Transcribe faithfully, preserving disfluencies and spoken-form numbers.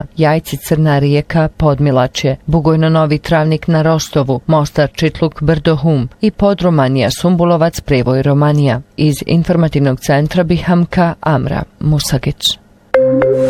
Jajci, Crna Rijeka, Podmilačje, Bugojno Novi Travnik na Rostovu, Mostar, Čitluk, Brdo, Hum i Podromanija, Sumbulovac, Prevoj, Romanija. Iz informativnog centra Bihamka, Amra Musagić.